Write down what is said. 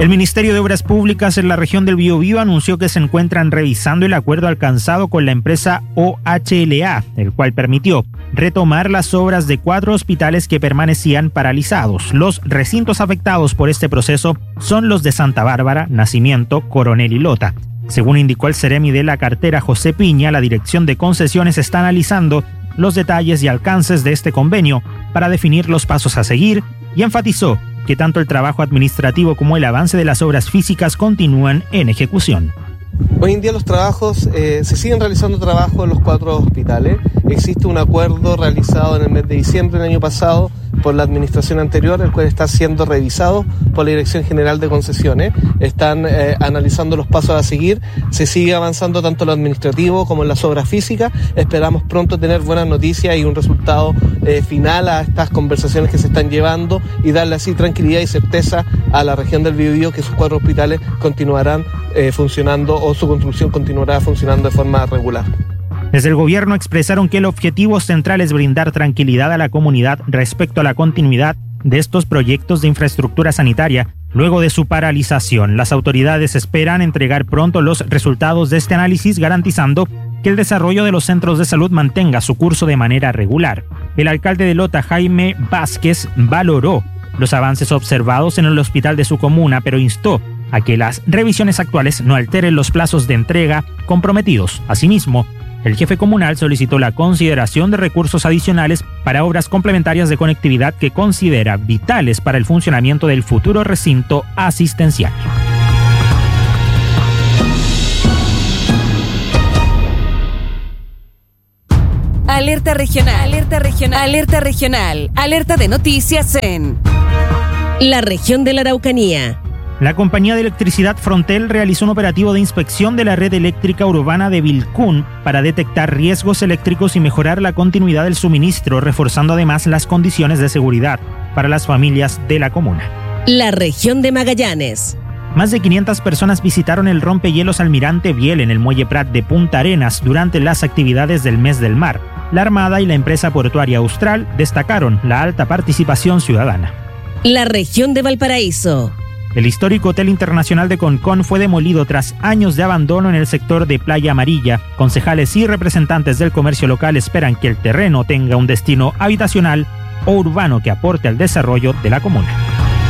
El Ministerio de Obras Públicas en la región del Biobío anunció que se encuentran revisando el acuerdo alcanzado con la empresa OHLA, el cual permitió retomar las obras de 4 hospitales que permanecían paralizados. Los recintos afectados por este proceso son los de Santa Bárbara, Nacimiento, Coronel y Lota. Según indicó el seremi de la cartera José Piña, la Dirección de Concesiones está analizando los detalles y alcances de este convenio para definir los pasos a seguir y enfatizó que tanto el trabajo administrativo como el avance de las obras físicas continúan en ejecución. Hoy en día los trabajos, se siguen realizando trabajos en los 4 hospitales. Existe un acuerdo realizado en el mes de diciembre del año pasado por la administración anterior, el cual está siendo revisado por la Dirección General de Concesiones. Están analizando los pasos a seguir. Se sigue avanzando tanto en lo administrativo como en las obras físicas. Esperamos pronto tener buenas noticias y un resultado final a estas conversaciones que se están llevando y darle así tranquilidad y certeza a la región del Biobío que sus 4 hospitales continuarán funcionando o su construcción continuará funcionando de forma regular. Desde el gobierno expresaron que el objetivo central es brindar tranquilidad a la comunidad respecto a la continuidad de estos proyectos de infraestructura sanitaria luego de su paralización. Las autoridades esperan entregar pronto los resultados de este análisis, garantizando que el desarrollo de los centros de salud mantenga su curso de manera regular. El alcalde de Lota, Jaime Vázquez, valoró los avances observados en el hospital de su comuna, pero instó a que las revisiones actuales no alteren los plazos de entrega comprometidos. Asimismo, el jefe comunal solicitó la consideración de recursos adicionales para obras complementarias de conectividad que considera vitales para el funcionamiento del futuro recinto asistencial. Alerta regional, alerta regional, alerta regional, alerta de noticias en la región de la Araucanía. La compañía de electricidad Frontel realizó un operativo de inspección de la red eléctrica urbana de Vilcún para detectar riesgos eléctricos y mejorar la continuidad del suministro, reforzando además las condiciones de seguridad para las familias de la comuna. La región de Magallanes. Más de 500 personas visitaron el rompehielos Almirante Biel en el Muelle Prat de Punta Arenas durante las actividades del Mes del Mar. La Armada y la empresa portuaria Austral destacaron la alta participación ciudadana. La región de Valparaíso. El histórico Hotel Internacional de Concón fue demolido tras años de abandono en el sector de Playa Amarilla. Concejales y representantes del comercio local esperan que el terreno tenga un destino habitacional o urbano que aporte al desarrollo de la comuna.